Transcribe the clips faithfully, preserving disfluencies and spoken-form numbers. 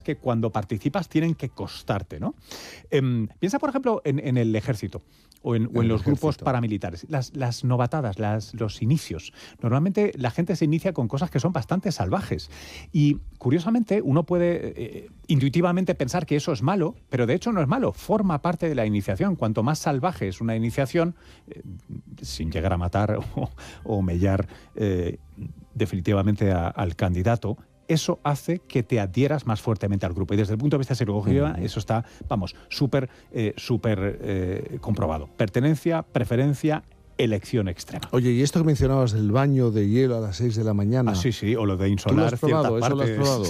que cuando participas tienen que costarte, ¿no? Eh, piensa, por ejemplo, en, en el ejército o en, o en los grupos paramilitares. Las, las novatadas, las, los inicios. Normalmente la gente se inicia con cosas que son bastante salvajes. Y, curiosamente, uno puede eh, intuitivamente pensar que eso es malo, pero de hecho no es malo. Forma parte de la iniciación. Cuanto más salvaje es una iniciación, eh, sin llegar a matar o, o mellar eh, definitivamente a, al candidato, eso hace que te adhieras más fuertemente al grupo. Y desde el punto de vista psicológico, uh-huh. eso está, vamos, súper, eh, súper eh, comprobado. Pertenencia, preferencia, elección extrema. Oye, y esto que mencionabas del baño de hielo a las seis de la mañana... Ah, sí, sí, o lo de insolar. ¿Tú lo has probado? ¿Eso lo has probado?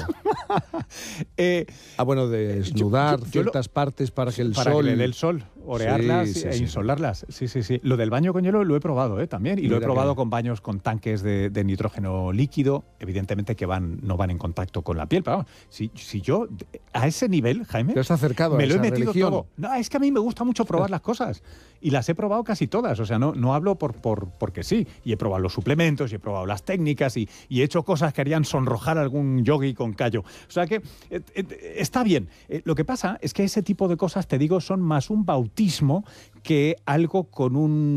eh, ah, bueno, de desnudar yo, yo, ciertas yo lo, partes para que el para sol... Para que le dé el sol, orearlas sí, sí, e sí. insolarlas. Sí, sí, sí. Lo del baño con hielo lo he probado ¿eh? también. Y Mira lo he probado que... con baños con tanques de, de nitrógeno líquido, evidentemente que van no van en contacto con la piel. Pero vamos, si, si yo a ese nivel, Jaime... Te has acercado me a lo esa he metido religión. todo. No, es que a mí me gusta mucho probar las cosas. Y las he probado casi todas. O sea, no, no hablo por, por, porque sí. Y he probado los suplementos, y he probado las técnicas, y, y he hecho cosas que harían sonrojar a algún yogui con callo. O sea que eh, eh, está bien. Eh, lo que pasa es que ese tipo de cosas, te digo, son más un bautismo que algo con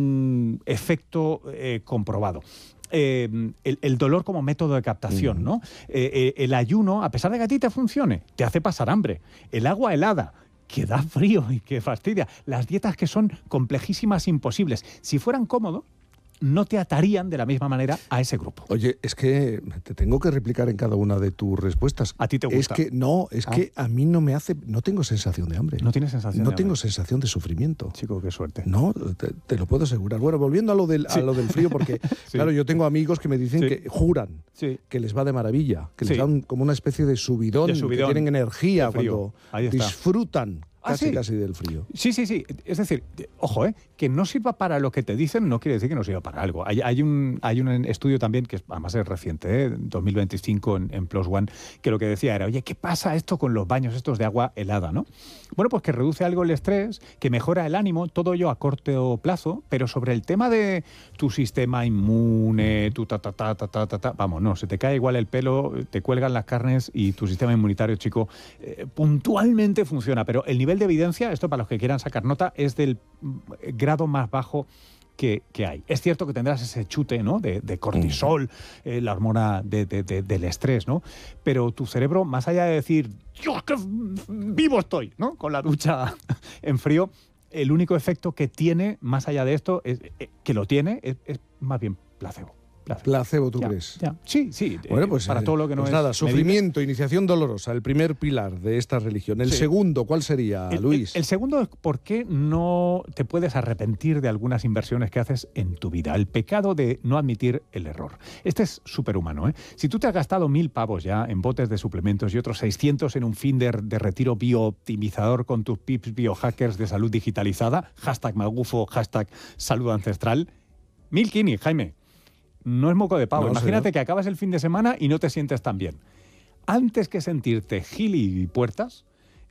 un efecto eh, comprobado. Eh, el, el dolor como método de captación, ¿no? Eh, eh, el ayuno, a pesar de que a ti te funcione, te hace pasar hambre. El agua helada, que da frío y que fastidia. Las dietas que son complejísimas, imposibles. Si fueran cómodos, no te atarían de la misma manera a ese grupo. Oye, es que te tengo que replicar en cada una de tus respuestas. ¿A ti te gusta? Es que no, es ah. que a mí no me hace... No tengo sensación de hambre. ¿No tienes sensación No de tengo hambre? sensación de sufrimiento. Chico, qué suerte. No, te, te lo puedo asegurar. Bueno, volviendo a lo del, sí. a lo del frío, porque, sí. claro, yo tengo amigos que me dicen sí. que juran sí. que les va de maravilla, que sí. les dan como una especie de subidón, de subidón que tienen energía cuando disfrutan. Casi, ah, ¿sí? casi del frío. Sí, sí, sí. Es decir, ojo, ¿eh? que no sirva para lo que te dicen no quiere decir que no sirva para algo. Hay, hay, un, hay un estudio también, que además es reciente, ¿eh? dos mil veinticinco en, en Plus One, que lo que decía era, oye, ¿qué pasa esto con los baños estos de agua helada, no? Bueno, pues que reduce algo el estrés, que mejora el ánimo, todo ello a corto plazo, pero sobre el tema de tu sistema inmune, tu ta, ta, ta, ta, ta, ta, ta, vamos, no, se te cae igual el pelo, te cuelgan las carnes y tu sistema inmunitario, chico, eh, puntualmente funciona, pero el nivel de evidencia, esto para los que quieran sacar nota, es del grado más bajo que, que hay. Es cierto que tendrás ese chute, ¿no? de, de cortisol, eh, la hormona de, de, de, del estrés, ¿no? Pero tu cerebro, más allá de decir, ¡Dios, qué vivo estoy!, ¿no? Con la ducha en frío, el único efecto que tiene, más allá de esto, es, eh, que lo tiene, es, es más bien placebo. Placebo, placebo ¿tú ya, crees? Ya. Sí, sí. Bueno, pues para eh, todo lo que no pues es nada, sufrimiento, medida. Iniciación dolorosa, el primer pilar de esta religión. El sí. segundo, ¿cuál sería, el, Luis? El, el segundo es por qué no te puedes arrepentir de algunas inversiones que haces en tu vida. El pecado de no admitir el error. Este es superhumano, ¿eh? Si tú te has gastado mil pavos ya en botes de suplementos y otros seiscientos en un fin de, de retiro biooptimizador con tus pips biohackers de salud digitalizada, hashtag magufo, hashtag salud ancestral, mil kini, Jaime. No es moco de pavo. No, Imagínate que acabas el fin de semana y no te sientes tan bien. Antes que sentirte gili y puertas,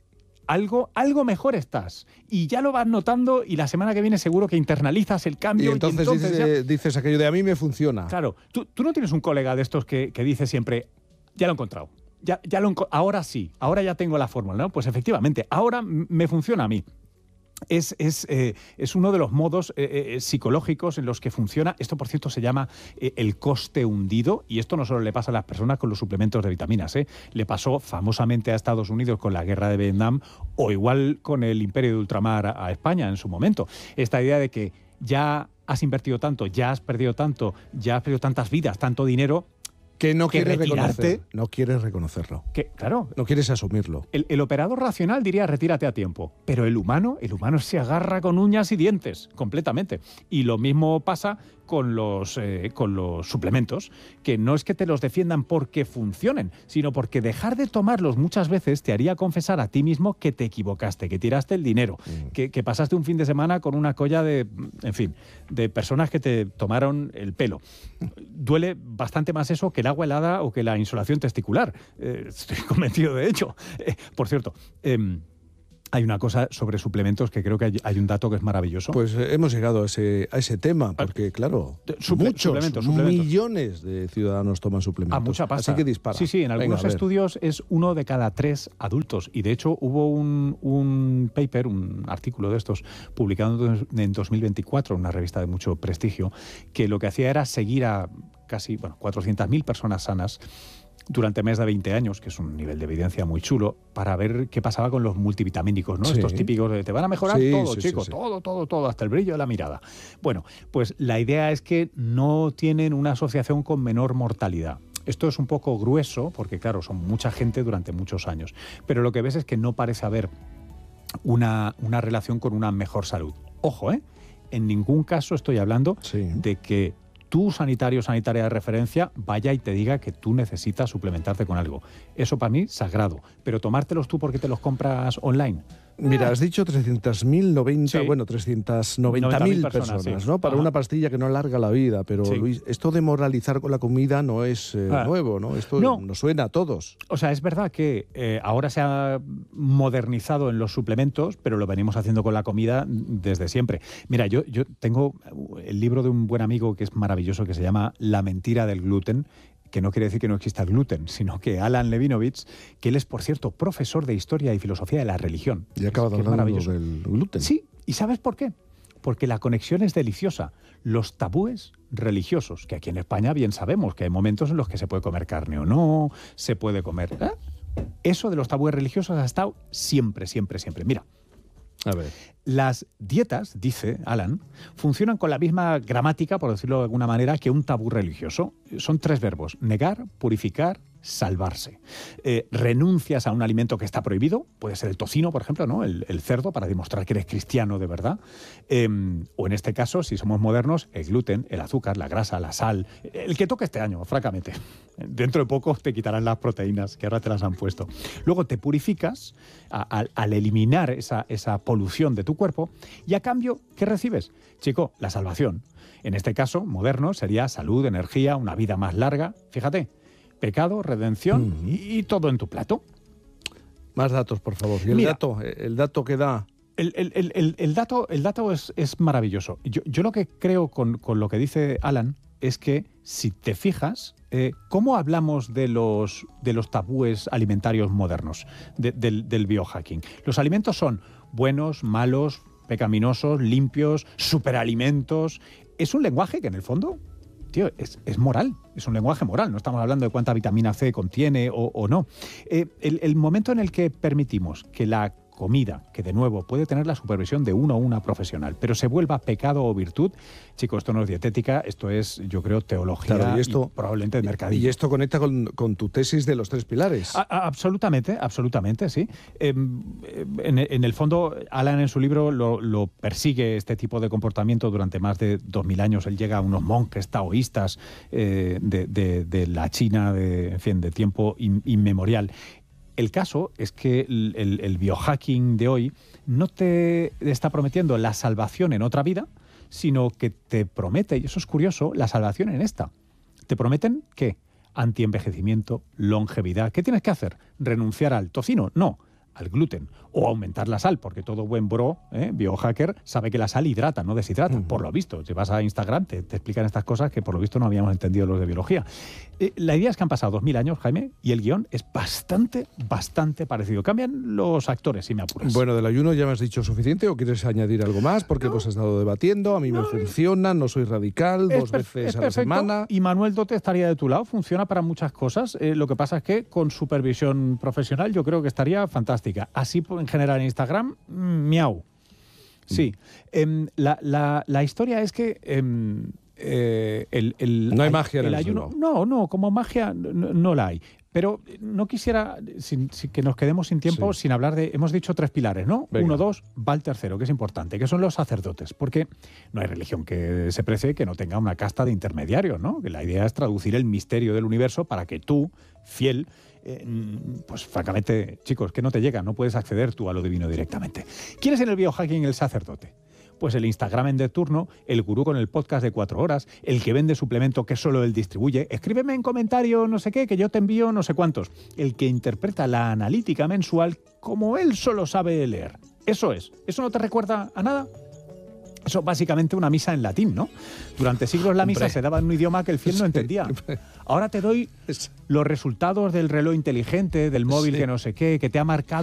algo, algo mejor estás. Y ya lo vas notando y la semana que viene seguro que internalizas el cambio. Y entonces, y entonces dices, ya... dices aquello de a mí me funciona. Claro. Tú, tú no tienes un colega de estos que, que dice siempre, ya lo he encontrado. Ya, ya lo enco- ahora sí, ahora ya tengo la fórmula, ¿no? Pues efectivamente, ahora me funciona a mí. Es, es, eh, es uno de los modos eh, eh, psicológicos en los que funciona. Esto, por cierto, se llama eh, el coste hundido, y esto no solo le pasa a las personas con los suplementos de vitaminas, ¿eh? Le pasó famosamente a Estados Unidos con la guerra de Vietnam, o igual con el imperio de ultramar a, a España en su momento. Esta idea de que ya has invertido tanto, ya has perdido tanto, ya has perdido tantas vidas, tanto dinero... Que no que quieres retirarte, reconocer, no quieres reconocerlo. Que, claro. No quieres asumirlo. El, el operador racional diría retírate a tiempo, pero el humano, el humano se agarra con uñas y dientes, completamente. Y lo mismo pasa con los, eh, con los suplementos, que no es que te los defiendan porque funcionen, sino porque dejar de tomarlos muchas veces te haría confesar a ti mismo que te equivocaste, que tiraste el dinero, mm. que, que pasaste un fin de semana con una colla de, en fin, de personas que te tomaron el pelo. Duele bastante más eso que el agua helada o que la insolación testicular. Eh, estoy convencido de ello. Eh, por cierto, eh, Hay una cosa sobre suplementos que creo que hay, hay un dato que es maravilloso. Pues eh, hemos llegado a ese, a ese tema, porque claro, Suple, muchos, suplementos, suplementos. millones de ciudadanos toman suplementos. A mucha pasta. Así que dispara. Sí, sí, en algunos Venga, estudios es uno de cada tres adultos. Y de hecho hubo un, un paper, un artículo de estos, publicado en dos mil veinticuatro en una revista de mucho prestigio, que lo que hacía era seguir a casi bueno, cuatrocientas mil personas sanas durante más de veinte años, que es un nivel de evidencia muy chulo, para ver qué pasaba con los multivitamínicos, ¿no? Sí. Estos típicos de te van a mejorar sí, todo, sí, chicos, sí, sí. todo, todo, todo, hasta el brillo de la mirada. Bueno, pues la idea es que no tienen una asociación con menor mortalidad. Esto es un poco grueso, porque claro, son mucha gente durante muchos años, pero lo que ves es que no parece haber una, una relación con una mejor salud. Ojo, ¿eh? En ningún caso estoy hablando sí. de que tu sanitario o sanitaria de referencia vaya y te diga que tú necesitas suplementarte con algo. Eso para mí, sagrado. Pero tomártelos tú porque te los compras online. Mira, has dicho trescientas mil noventa, sí. bueno, trescientas noventa mil personas, personas sí. ¿no? Para Ajá. una pastilla que no alarga la vida. Pero, sí. Luis, esto de moralizar con la comida no es eh, ah. nuevo, ¿no? Esto no. nos suena a todos. O sea, es verdad que eh, ahora se ha modernizado en los suplementos, pero lo venimos haciendo con la comida desde siempre. Mira, yo, yo tengo el libro de un buen amigo que es maravilloso, que se llama La mentira del gluten, que no quiere decir que no exista el gluten, sino que Alan Levinovich, que él es, por cierto, profesor de Historia y Filosofía de la Religión. Y acaba de hablar del gluten. Sí, ¿y sabes por qué? Porque la conexión es deliciosa. Los tabúes religiosos, que aquí en España bien sabemos que hay momentos en los que se puede comer carne o no, se puede comer... ¿eh? Eso de los tabúes religiosos ha estado siempre, siempre, siempre. Mira, a ver. Las dietas, dice Alan, funcionan con la misma gramática, por decirlo de alguna manera, que un tabú religioso. Son tres verbos: negar, purificar, salvarse. Eh, renuncias a un alimento que está prohibido, puede ser el tocino, por ejemplo, ¿no? el, el cerdo, para demostrar que eres cristiano de verdad. Eh, o en este caso, si somos modernos, el gluten, el azúcar, la grasa, la sal, el que toque este año, francamente. Dentro de poco te quitarán las proteínas, que ahora te las han puesto. Luego te purificas a, a, al eliminar esa, esa polución de tu cuerpo, y a cambio, ¿qué recibes? Chico, la salvación. En este caso, moderno, sería salud, energía, una vida más larga. Fíjate, pecado, redención mm. y, y todo en tu plato. Más datos, por favor. ¿Y el Mira, dato? El dato que da... El, el, el, el, el dato, el dato es, es maravilloso. Yo, yo lo que creo con, con lo que dice Alan es que, si te fijas, eh, ¿cómo hablamos de los, de los tabúes alimentarios modernos, de, del, del biohacking? Los alimentos son buenos, malos, pecaminosos, limpios, superalimentos. Es un lenguaje que, en el fondo, tío, es, es moral. Es un lenguaje moral. No estamos hablando de cuánta vitamina C contiene o, o no. Eh, el, el momento en el que permitimos que la comida, que de nuevo puede tener la supervisión de uno o una profesional, pero se vuelva pecado o virtud, chicos, esto no es dietética, esto es, yo creo, teología, claro, y, esto, y probablemente de mercadillo. Y esto conecta con, con tu tesis de los tres pilares. A, a, absolutamente, absolutamente, sí. Eh, en, en el fondo, Alan en su libro lo, lo persigue este tipo de comportamiento durante más de dos mil años. Él llega a unos monjes taoístas eh, de, de, de la China de, en fin, de tiempo in, inmemorial. El caso es que el, el, el biohacking de hoy no te está prometiendo la salvación en otra vida, sino que te promete, y eso es curioso, la salvación en esta. Te prometen, ¿qué? Antienvejecimiento, longevidad. ¿Qué tienes que hacer? ¿Renunciar al tocino? No, al gluten. O aumentar la sal, porque todo buen bro, ¿eh? biohacker, sabe que la sal hidrata, no deshidrata, uh-huh. por lo visto. Si vas a Instagram, te, te explican estas cosas que por lo visto no habíamos entendido los de biología. Eh, la idea es que han pasado dos mil años, Jaime, y el guión es bastante, bastante parecido. Cambian los actores, si me apuras. Bueno, del ayuno ya me has dicho suficiente, ¿o quieres añadir algo más? Porque no. pues has estado debatiendo, a mí no. me funciona, no soy radical, dos veces a la semana. Y Manuel Dote estaría de tu lado, funciona para muchas cosas. Eh, lo que pasa es que con supervisión profesional yo creo que estaría fantástica. Así en general en Instagram, mmm, miau. Sí. Eh, la, la, la historia es que... Eh, Eh, el, el, no hay magia en el el ayuno. No, no, como magia no, no la hay. Pero no quisiera sin, sin, que nos quedemos sin tiempo sí. sin hablar de... Hemos dicho tres pilares, ¿no? Venga. Uno, dos, va el tercero, que es importante, que son los sacerdotes. Porque no hay religión que se precie que no tenga una casta de intermediarios, ¿no? Que la idea es traducir el misterio del universo para que tú, fiel... Eh, pues francamente, chicos, que no te llega, no puedes acceder tú a lo divino directamente. ¿Quién es en el biohacking el sacerdote? Pues el Instagramen de turno, el gurú con el podcast de cuatro horas, el que vende suplemento que solo él distribuye, escríbeme en comentario no sé qué, que yo te envío no sé cuántos, el que interpreta la analítica mensual como él solo sabe leer. Eso es. ¿Eso no te recuerda a nada? Eso es básicamente una misa en latín, ¿no? Durante siglos la misa Hombre. se daba en un idioma que el fiel no entendía. Ahora te doy los resultados del reloj inteligente, del móvil sí. que no sé qué, que te ha marcado